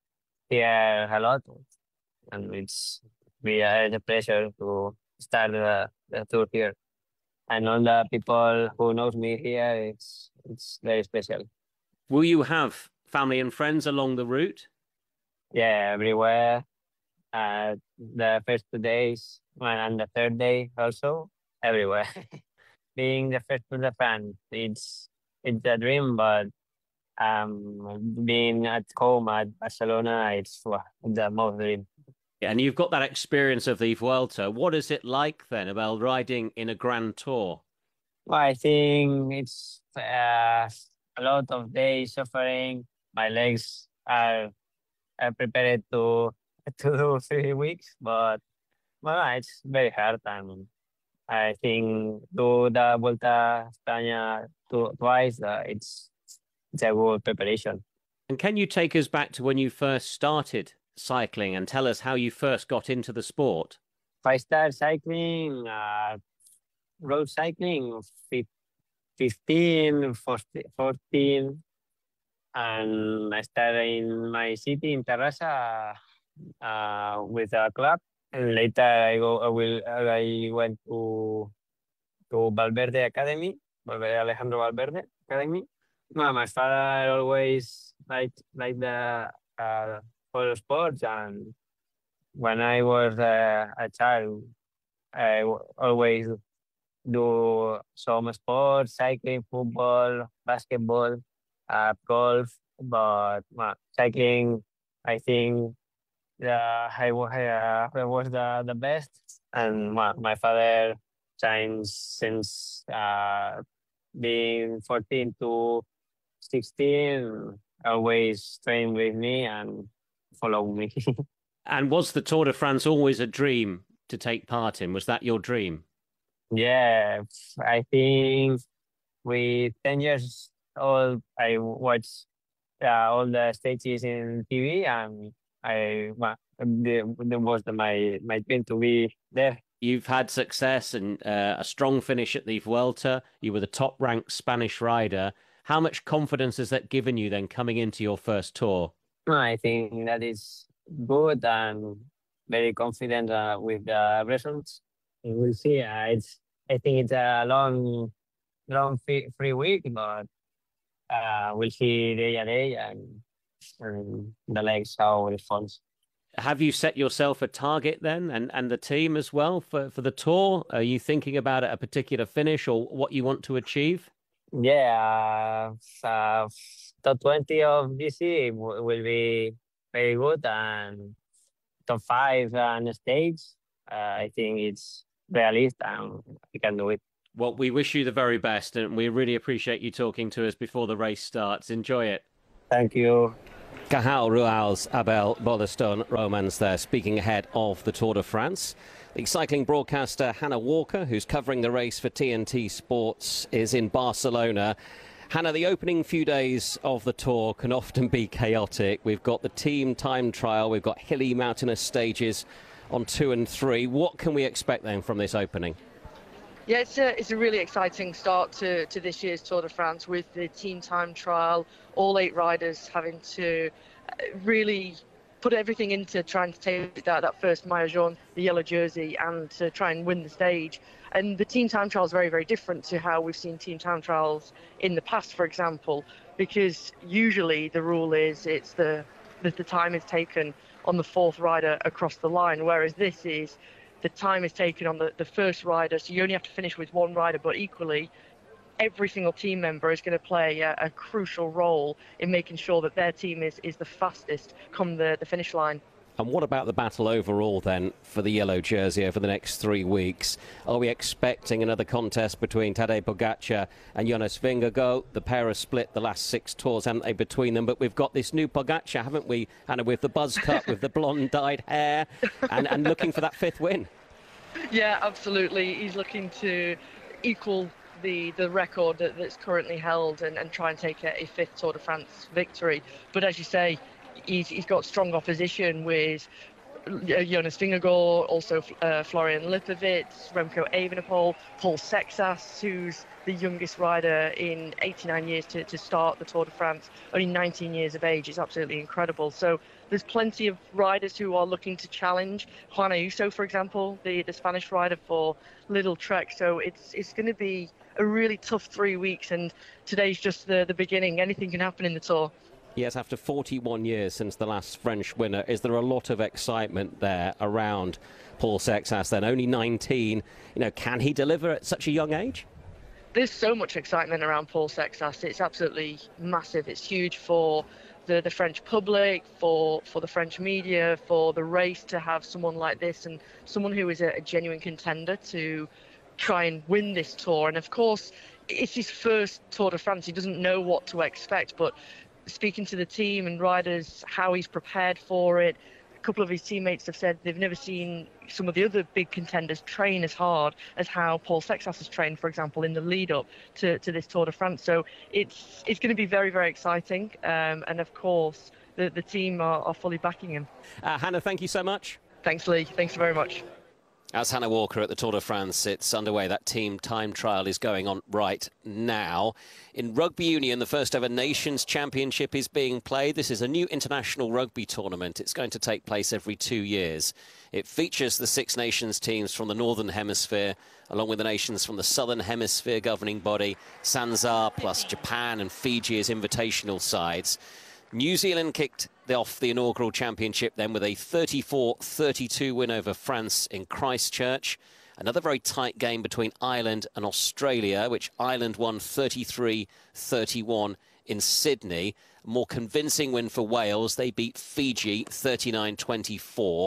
S21: here a lot, and it's be a pleasure to start the, the tour here. And all the people who knows me here, it's it's very special.
S2: Will you have family and friends along the route?
S21: Yeah, everywhere. Uh, the first two days and the third day also, everywhere. Being the first to the fan, it's it's a dream, but um, being at home at Barcelona, it's well, the most dream.
S2: Yeah, and you've got that experience of the Vuelta. What is it like then about riding in a Grand Tour?
S21: Well, I think it's uh, a lot of days suffering. My legs are, are prepared to to do three weeks, but well, it's very hard. And I think do the Vuelta a España two, twice. Uh, it's it's a good preparation.
S2: And can you take us back to when you first started cycling and tell us how you first got into the sport?
S21: I started cycling, uh, road cycling, fifteen, fourteen, and I started in my city in Terrassa uh, with a club. And later I go, I will, I went to to Valverde Academy, Valverde Alejandro Valverde Academy. Well, my father always liked like the uh, for sports, and when I was uh, a child, I always do some sports, cycling, football, basketball, uh, golf, but well, cycling, I think uh, I, uh, I was the, the best. And well, my father since, since uh, being fourteen to sixteen, always trained with me and follow me.
S2: And was the Tour de France always a dream to take part in? Was that your dream?
S21: Yeah, I think with ten years old, I watched uh, all the stages in T V, and I well, the, the was the, my my dream to be there.
S2: You've had success and uh, a strong finish at the Vuelta. You were the top-ranked Spanish rider. How much confidence has that given you then coming into your first tour?
S21: I think that is good and very confident uh, with the results. We'll see. Uh, it's I think it's a long, long free, free week, but uh, we'll see day a day and, and the legs how it falls.
S2: Have you set yourself a target then, and, and the team as well for, for the tour? Are you thinking about a particular finish or what you want to achieve?
S21: Yeah, uh, uh, top twenty of D C will be very good, and top five on the stage. Uh, I think it's realistic and we can do it.
S2: Well, we wish you the very best, and we really appreciate you talking to us before the race starts. Enjoy it.
S21: Thank you.
S2: Cajal Rual's Abel Bollestón Romans there, speaking ahead of the Tour de France. The cycling broadcaster Hannah Walker, who's covering the race for T N T Sports, is in Barcelona. Hannah, the opening few days of the Tour can often be chaotic. We've got the team time trial, we've got hilly mountainous stages on two and three. What can we expect then from this opening?
S3: Yeah, it's a, it's a really exciting start to, to this year's Tour de France with the team time trial, all eight riders having to really put everything into trying to take that, that first maillot jaune, the yellow jersey, and to try and win the stage. And the team time trial is very, very different to how we've seen team time trials in the past, for example, because usually the rule is it's the, the, the time is taken on the fourth rider across the line, whereas this is the time is taken on the, the first rider, so you only have to finish with one rider, but equally every single team member is going to play a, a crucial role in making sure that their team is, is the fastest come the, the finish line.
S2: And what about the battle overall then for the yellow jersey over the next three weeks? Are we expecting another contest between Tadej Pogačar and Jonas Vingegaard? The pair have split the last six tours, haven't they, between them? But we've got this new Pogačar, haven't we, Anna, with the buzz cut, with the blonde dyed hair, and, and looking for that fifth win.
S3: Yeah, absolutely. He's looking to equal the the record that, that's currently held and, and try and take a, a fifth Tour de France victory. But as you say, he's, he's got strong opposition with Jonas Vingegaard, also uh, Florian Lipovic, Remco Evenepoel, Paul Sexas, who's the youngest rider in eighty-nine years to, to start the Tour de France, only nineteen years of age. It's absolutely incredible. So there's plenty of riders who are looking to challenge. Juan Ayuso, for example, the, the Spanish rider for Little Trek. So it's it's going to be a really tough three weeks, and today's just the, the beginning. Anything can happen in the Tour.
S2: Yes, after forty-one years since the last French winner, is there a lot of excitement there around Paul Sexas then? Only nineteen. You know, can he deliver at such a young age?
S3: There's so much excitement around Paul Sexas. It's absolutely massive. It's huge for the, the French public, for, for the French media, for the race to have someone like this and someone who is a, a genuine contender to try and win this Tour. And of course, it's his first Tour de France. He doesn't know what to expect, but speaking to the team and riders, how he's prepared for it, a couple of his teammates have said they've never seen some of the other big contenders train as hard as how Paul Sexas has trained, for example, in the lead up to, to this Tour de France. So it's it's going to be very, very exciting. Um, and of course, the, the team are, are fully backing him.
S2: Uh, Hannah, thank you so much.
S3: Thanks, Lee. Thanks very much.
S2: As Hannah Walker at the Tour de France, it's underway. That team time trial is going on right now. In rugby union, the first ever Nations Championship is being played. This is a new international rugby tournament. It's going to take place every two years. It features the Six Nations teams from the Northern Hemisphere, along with the nations from the Southern Hemisphere governing body, SANZAAR, plus Japan and Fiji as invitational sides. New Zealand kicked off the inaugural championship then with a thirty-four thirty-two win over France in Christchurch. Another very tight game between Ireland and Australia, which Ireland won thirty-three thirty-one in Sydney. A more convincing win for Wales. They beat Fiji thirty-nine twenty-four.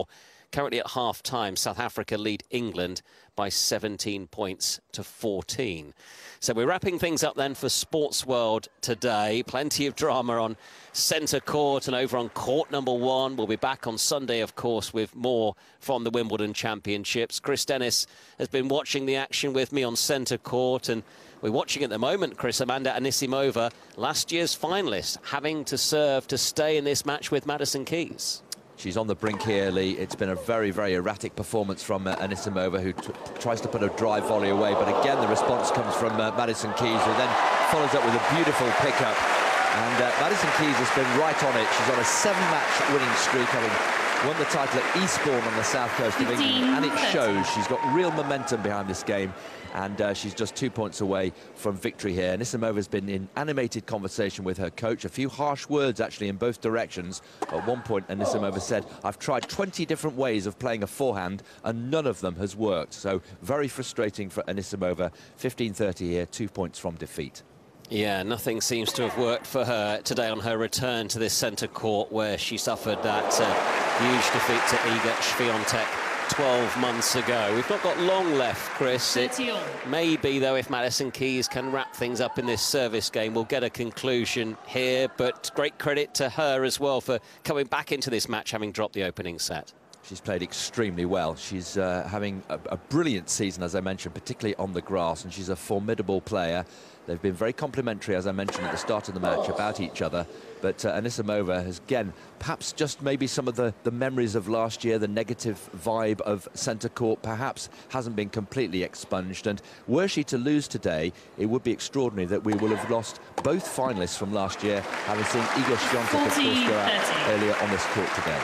S2: Currently at half-time, South Africa lead England by seventeen points to fourteen. So we're wrapping things up then for Sports World today. Plenty of drama on centre court and over on court number one. We'll be back on Sunday, of course, with more from the Wimbledon Championships. Chris Dennis has been watching the action with me on centre court, and we're watching at the moment, Chris, Amanda Anisimova, last year's finalist, having to serve to stay in this match with Madison Keys.
S12: She's on the brink here, Lee. It's been a very, very erratic performance from uh, Anisimova, who t tries to put a drive volley away. But again, the response comes from uh, Madison Keys, who then follows up with a beautiful pickup. And uh, Madison Keys has been right on it. She's on a seven-match winning streak, having won the title at Eastbourne on the south coast of England. And it shows. She's got real momentum behind this game. And uh, she's just two points away from victory here. Anisimova's been in animated conversation with her coach. A few harsh words, actually, in both directions. At one point, Anisimova said, I've tried twenty different ways of playing a forehand, and none of them has worked. So very frustrating for Anisimova. fifteen thirty here, two points from defeat.
S2: Yeah, nothing seems to have worked for her today on her return to this centre court, where she suffered that uh, huge defeat to Iga Swiatek twelve months ago. We've not got long left, Chris. It may be, though, if Madison Keys can wrap things up in this service game, we'll get a conclusion here. But great credit to her as well for coming back into this match, having dropped the opening set.
S12: She's played extremely well. She's uh, having a, a brilliant season, as I mentioned, particularly on the grass, and she's a formidable player. They've been very complimentary, as I mentioned at the start of the match, about each other. But uh, Anisimova has, again, perhaps just maybe some of the, the memories of last year, the negative vibe of centre court, perhaps hasn't been completely expunged. And were she to lose today, it would be extraordinary that we will have lost both finalists from last year, having seen Iga Swiatek, of course, go out earlier on this court today.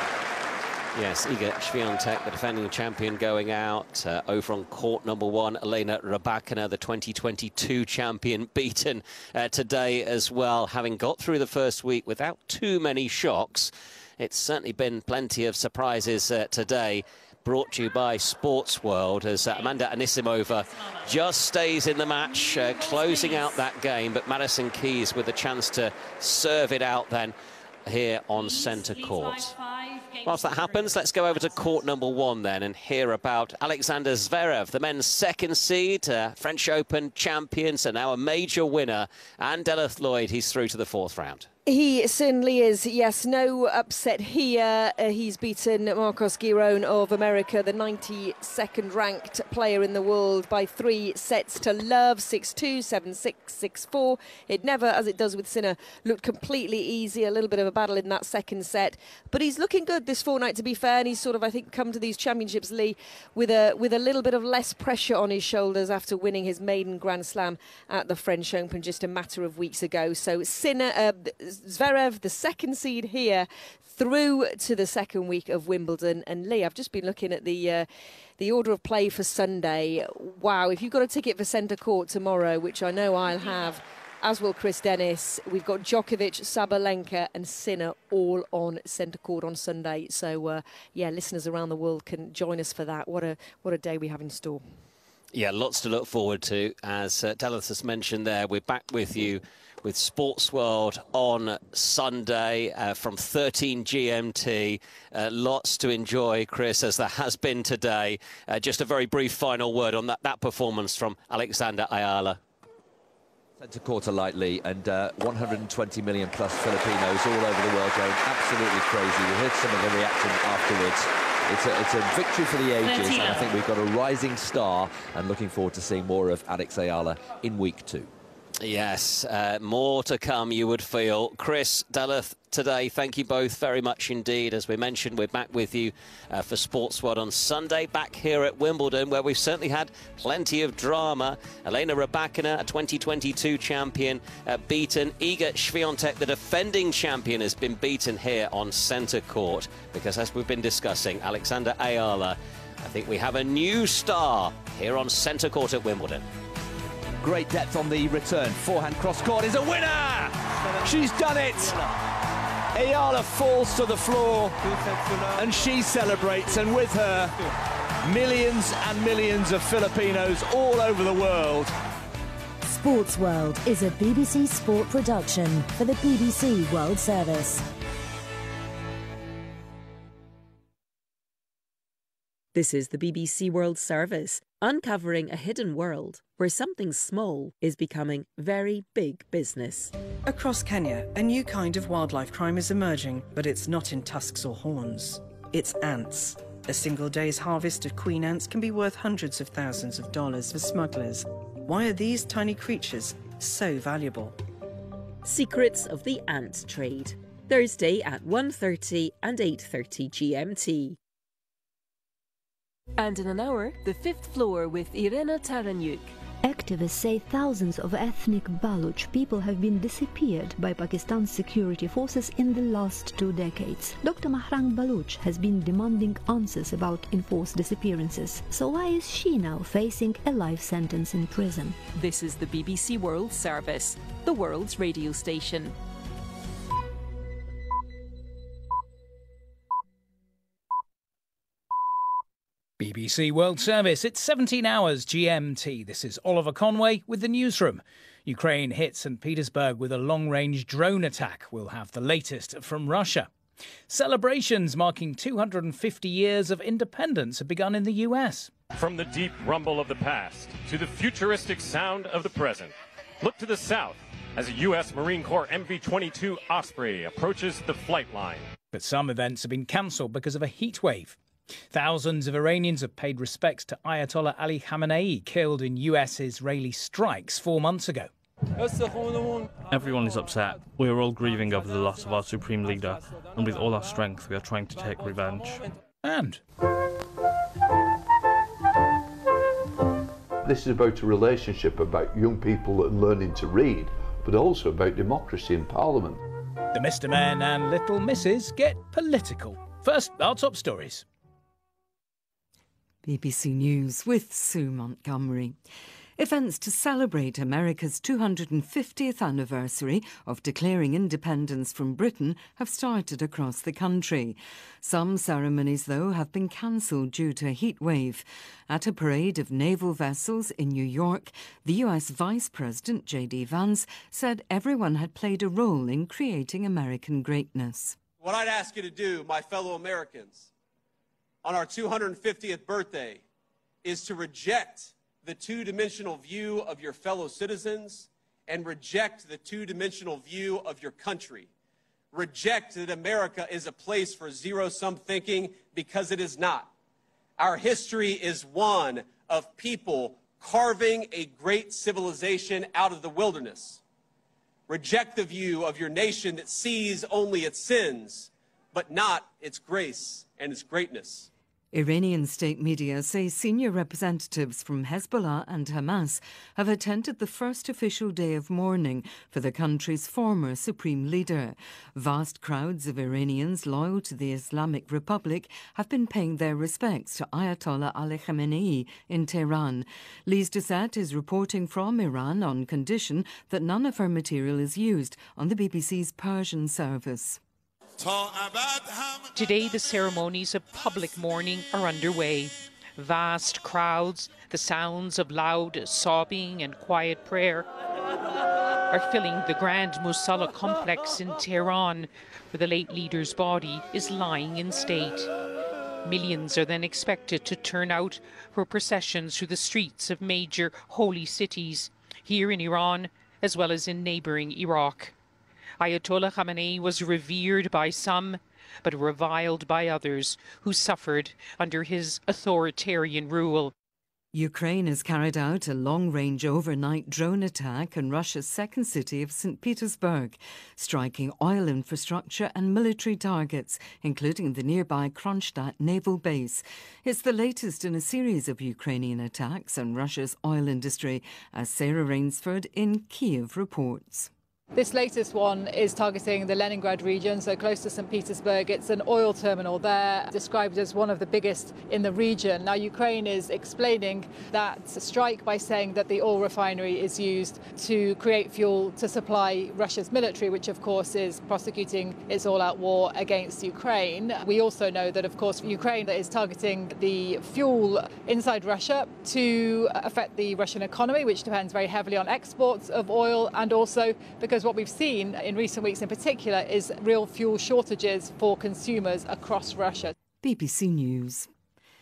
S2: Yes, Iga Swiatek, the defending champion, going out. Uh, over on court number one, Elena Rybakina, the twenty twenty-two champion, beaten uh, today as well, having got through the first week without too many shocks. It's certainly been plenty of surprises uh, today. Brought to you by Sports World, as uh, Amanda Anisimova just stays in the match, uh, closing out that game. But Madison Keys with a chance to serve it out then here on centre court. Whilst that happens, let's go over to court number one then and hear about Alexander Zverev, the men's second seed, uh, French Open champion, so now a major winner. And Deleth Lloyd, he's through to the fourth round.
S13: He certainly is, yes. No upset here. Uh, he's beaten Marcos Giron of America, the ninety-second ranked player in the world, by three sets to love, six two, seven six, six four. It never, as it does with Sinner, looked completely easy. A little bit of a battle in that second set. But he's looking good this fortnight, to be fair. And he's sort of, I think, come to these championships, Lee, with a, with a little bit of less pressure on his shoulders after winning his maiden Grand Slam at the French Open just a matter of weeks ago. So Sinner... Uh, Zverev, the second seed here, through to the second week of Wimbledon. And Lee, I've just been looking at the uh, the order of play for Sunday. Wow, if you've got a ticket for centre court tomorrow, which I know I'll have, as will Chris Dennis, we've got Djokovic, Sabalenka and Sinner all on centre court on Sunday. So, uh, yeah, listeners around the world can join us for that. What a, what a day we have in store.
S2: Yeah, lots to look forward to. As uh, Deleth has mentioned there, we're back with you with Sports World on Sunday uh, from thirteen G M T. Uh, lots to enjoy, Chris, as there has been today. Uh, just a very brief final word on that, that performance from Alexander Ayala.
S12: Centre court lightly, and uh, one hundred twenty million plus Filipinos all over the world going absolutely crazy. We heard some of the reaction afterwards. It's a, it's a victory for the ages, and I think we've got a rising star, and looking forward to seeing more of Alex Ayala in week two.
S2: Yes, uh, more to come, you would feel. Chris, Deleth, today, thank you both very much indeed. As we mentioned, we're back with you uh, for Sports World on Sunday, back here at Wimbledon, where we've certainly had plenty of drama. Elena Rybakina, a twenty twenty-two champion, uh, beaten. Iga Swiatek, the defending champion, has been beaten here on centre court. Because as we've been discussing, Alexander Ayala, I think we have a new star here on centre court at Wimbledon.
S12: Great depth on the return. Forehand cross-court is a winner! She's done it! Ayala falls to the floor and she celebrates, and with her, millions and millions of Filipinos all over the world.
S4: Sports World is a B B C Sport production for the B B C World Service.
S5: This is the B B C World Service, uncovering a hidden world where something small is becoming very big business.
S22: Across Kenya, a new kind of wildlife crime is emerging, but it's not in tusks or horns. It's ants. A single day's harvest of queen ants can be worth hundreds of thousands of dollars for smugglers. Why are these tiny creatures so valuable?
S5: Secrets of the Ant Trade. Thursday at one thirty and eight thirty G M T.
S23: And in an hour, the fifth floor with Irena Taranyuk.
S24: Activists say thousands of ethnic Baloch people have been disappeared by Pakistan's security forces in the last two decades. Doctor Mahrang Baloch has been demanding answers about enforced disappearances. So why is she now facing a life sentence in prison?
S23: This is the B B C World Service, the world's radio station.
S10: B B C World Service, it's seventeen hours G M T. This is Oliver Conway with the newsroom. Ukraine hit Saint Petersburg with a long-range drone attack. We'll have the latest from Russia. Celebrations marking two hundred fifty years of independence have begun in the U S.
S25: From the deep rumble of the past to the futuristic sound of the present, look to the south as a U S Marine Corps M V twenty-two Osprey approaches the flight line.
S10: But some events have been cancelled because of a heat wave. Thousands of Iranians have paid respects to Ayatollah Ali Khamenei, killed in U S-Israeli strikes four months ago.
S26: Everyone is upset. We are all grieving over the loss of our supreme leader, and with all our strength we are trying to take revenge.
S10: And
S27: this is about a relationship about young people and learning to read, but also about democracy in Parliament.
S10: The Mister Men and Little Misses get political. First, our top stories.
S28: B B C News with Sue Montgomery. Events to celebrate America's two hundred fiftieth anniversary of declaring independence from Britain have started across the country. Some ceremonies, though, have been cancelled due to a heat wave. At a parade of naval vessels in New York, the U S Vice President J D Vance said everyone had played a role in creating American greatness.
S29: What I'd ask you to do, my fellow Americans, on our two hundred fiftieth birthday is to reject the two-dimensional view of your fellow citizens and reject the two-dimensional view of your country. Reject that America is a place for zero-sum thinking, because it is not. Our history is one of people carving a great civilization out of the wilderness. Reject the view of your nation that sees only its sins, but not its grace and its greatness.
S28: Iranian state media say senior representatives from Hezbollah and Hamas have attended the first official day of mourning for the country's former supreme leader. Vast crowds of Iranians loyal to the Islamic Republic have been paying their respects to Ayatollah Ali Khamenei in Tehran. Lise Doucette is reporting from Iran on condition that none of her material is used on the B B C's Persian service.
S30: Today, the ceremonies of public mourning are underway. Vast crowds, the sounds of loud sobbing and quiet prayer are filling the Grand Musalla complex in Tehran, where the late leader's body is lying in state. Millions are then expected to turn out for processions through the streets of major holy cities, here in Iran as well as in neighbouring Iraq. Ayatollah Khamenei was revered by some, but reviled by others who suffered under his authoritarian rule.
S28: Ukraine has carried out a long-range overnight drone attack on Russia's second city of Saint Petersburg, striking oil infrastructure and military targets, including the nearby Kronstadt naval base. It's the latest in a series of Ukrainian attacks on Russia's oil industry, as Sarah Rainsford in Kiev reports.
S31: This latest one is targeting the Leningrad region, so close to Saint Petersburg. It's an oil terminal there, described as one of the biggest in the region. Now, Ukraine is explaining that strike by saying that the oil refinery is used to create fuel to supply Russia's military, which of course is prosecuting its all-out war against Ukraine. We also know that, of course, Ukraine is targeting the fuel inside Russia to affect the Russian economy, which depends very heavily on exports of oil, and also because Because what we've seen in recent weeks in particular is real fuel shortages for consumers across Russia.
S28: B B C News.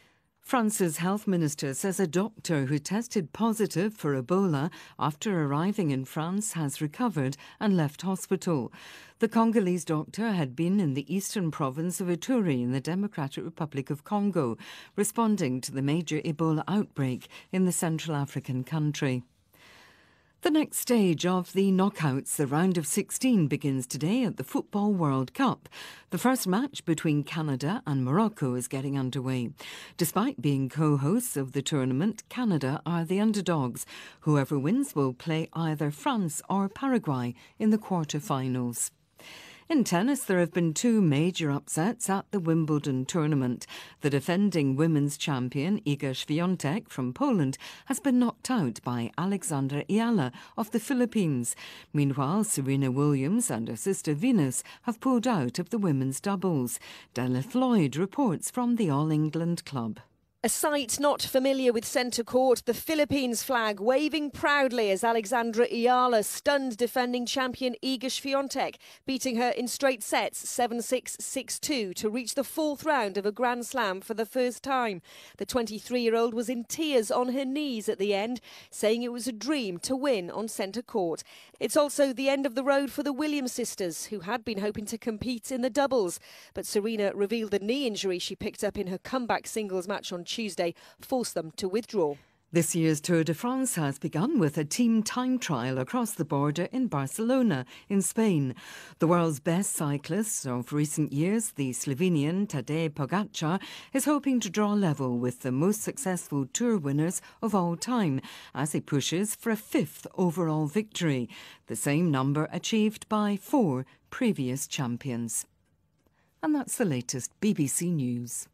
S28: France's health minister says a doctor who tested positive for Ebola after arriving in France has recovered and left hospital. The Congolese doctor had been in the eastern province of Ituri in the Democratic Republic of Congo, responding to the major Ebola outbreak in the Central African country. The next stage of the knockouts, the round of sixteen, begins today at the Football World Cup. The first match between Canada and Morocco is getting underway. Despite being co-hosts of the tournament, Canada are the underdogs. Whoever wins will play either France or Paraguay in the quarter-finals. In tennis, there have been two major upsets at the Wimbledon tournament. The defending women's champion, Iga Świątek from Poland, has been knocked out by Alexandra Ayala of the Philippines. Meanwhile, Serena Williams and her sister Venus have pulled out of the women's doubles. Della Floyd reports from the All England Club.
S1: A sight not familiar with centre court, the Philippines flag waving proudly as Alexandra Ayala stunned defending champion Iga Świątek, beating her in straight sets seven six, six two to reach the fourth round of a Grand Slam for the first time. The twenty-three-year-old was in tears on her knees at the end, saying it was a dream to win on centre court. It's also the end of the road for the Williams sisters, who had been hoping to compete in the doubles. But Serena revealed the knee injury she picked up in her comeback singles match on Tuesday forced them to withdraw.
S28: This year's Tour de France has begun with a team time trial across the border in Barcelona, in Spain. The world's best cyclist of recent years, the Slovenian Tadej Pogačar, is hoping to draw level with the most successful Tour winners of all time as he pushes for a fifth overall victory, the same number achieved by four previous champions. And that's the latest B B C News.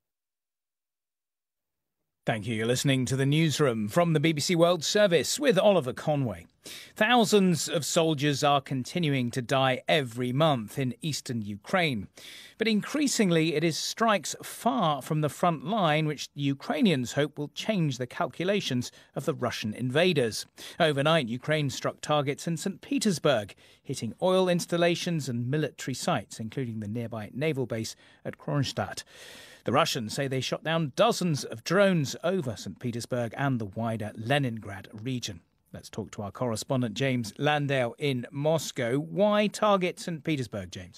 S10: Thank you. You're listening to the newsroom from the B B C World Service with Oliver Conway. Thousands of soldiers are continuing to die every month in eastern Ukraine. But increasingly, it is strikes far from the front line which Ukrainians hope will change the calculations of the Russian invaders. Overnight, Ukraine struck targets in Saint Petersburg, hitting oil installations and military sites, including the nearby naval base at Kronstadt. The Russians say they shot down dozens of drones over Saint Petersburg and the wider Leningrad region. Let's talk to our correspondent James Landale in Moscow. Why target Saint Petersburg, James?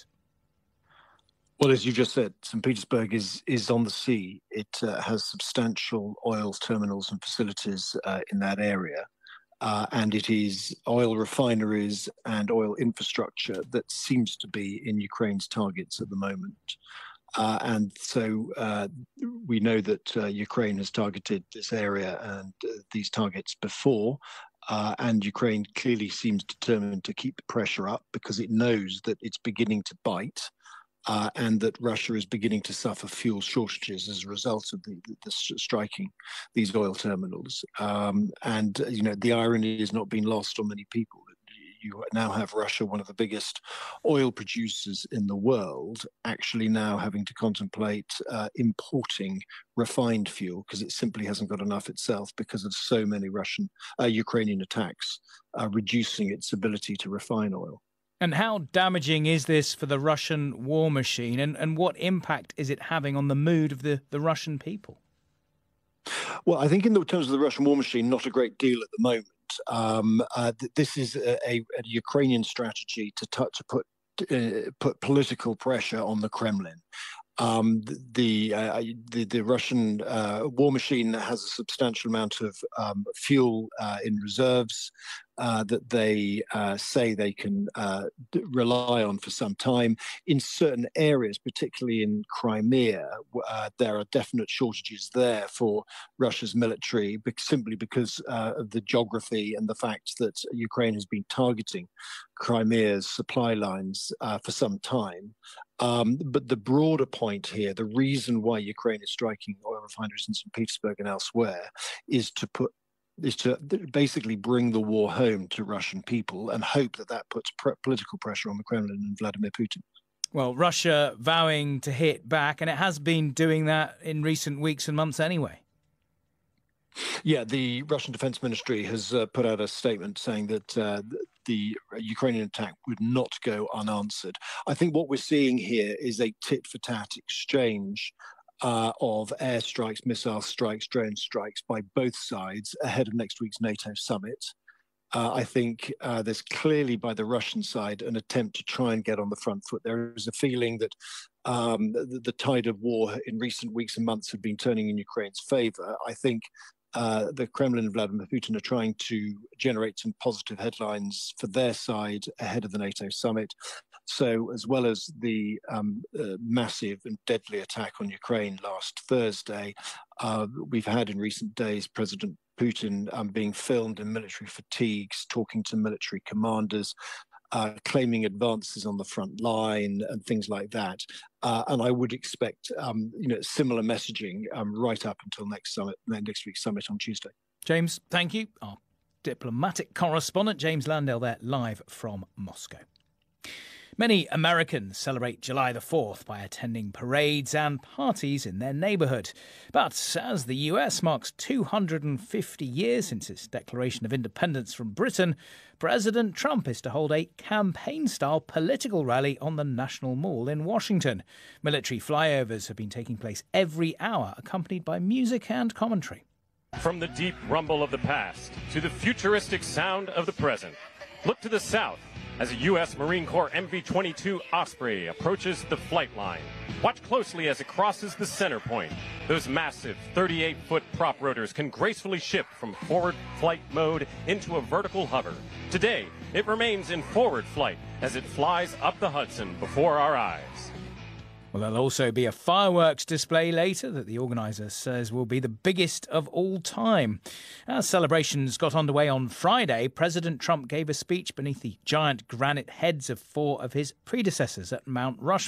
S6: Well, as you just said, Saint Petersburg is is on the sea. It uh, has substantial oil terminals and facilities uh, in that area. Uh, and it is oil refineries and oil infrastructure that seems to be in Ukraine's targets at the moment. Uh, and so uh, we know that uh, Ukraine has targeted this area and uh, these targets before. Uh, and Ukraine clearly seems determined to keep the pressure up because it knows that it's beginning to bite uh, and that Russia is beginning to suffer fuel shortages as a result of the, the, the striking these oil terminals. Um, and, you know, the irony has not been lost on many people. You now have Russia, one of the biggest oil producers in the world, actually now having to contemplate uh, importing refined fuel because it simply hasn't got enough itself because of so many Russian, uh, Ukrainian attacks, uh, reducing its ability to refine oil.
S10: And how damaging is this for the Russian war machine, and, and what impact is it having on the mood of the, the Russian people?
S6: Well, I think in the terms of the Russian war machine, not a great deal at the moment. Um, uh, th- this is a, a, a Ukrainian strategy to, t- to put uh, put political pressure on the Kremlin. Um, the, uh, the the Russian uh, war machine has a substantial amount of um, fuel uh, in reserves uh, that they uh, say they can uh, d- rely on for some time. In certain areas, particularly in Crimea, uh, there are definite shortages there for Russia's military, but simply because uh, of the geography and the fact that Ukraine has been targeting Crimea's supply lines uh, for some time. Um, but the broader point here, the reason why Ukraine is striking oil refineries in Saint Petersburg and elsewhere, is to put is to basically bring the war home to Russian people and hope that that puts pr- political pressure on the Kremlin and Vladimir Putin.
S10: Well, Russia vowing to hit back, and it has been doing that in recent weeks and months anyway.
S6: Yeah, the Russian Defense Ministry has uh, put out a statement saying that uh, the Ukrainian attack would not go unanswered. I think what we're seeing here is a tit-for-tat exchange uh, of airstrikes, missile strikes, drone strikes by both sides ahead of next week's NATO summit. Uh, I think uh, there's clearly by the Russian side an attempt to try and get on the front foot. There is a feeling that um, the, the tide of war in recent weeks and months have been turning in Ukraine's favor. I think uh, the Kremlin and Vladimir Putin are trying to generate some positive headlines for their side ahead of the NATO summit. So as well as the um, uh, massive and deadly attack on Ukraine last Thursday, uh, we've had in recent days President Putin um, being filmed in military fatigues, talking to military commanders, uh, claiming advances on the front line and things like that. Uh, and I would expect, um, you know, similar messaging um, right up until next summit, next week's summit on Tuesday.
S10: James, thank you. Our diplomatic correspondent, James Landale, there live from Moscow. Many Americans celebrate July the fourth by attending parades and parties in their neighbourhood. But as the U S marks two hundred fifty years since its declaration of independence from Britain, President Trump is to hold a campaign-style political rally on the National Mall in Washington. Military flyovers have been taking place every hour, accompanied by music and commentary.
S25: From the deep rumble of the past to the futuristic sound of the present, look to the south as a U S Marine Corps M V twenty-two Osprey approaches the flight line. Watch closely as it crosses the center point. Those massive thirty-eight foot prop rotors can gracefully shift from forward flight mode into a vertical hover. Today, it remains in forward flight as it flies up the Hudson before our eyes.
S10: Well, there'll also be a fireworks display later that the organiser says will be the biggest of all time. As celebrations got underway on Friday, President Trump gave a speech beneath the giant granite heads of four of his predecessors at Mount Rushmore.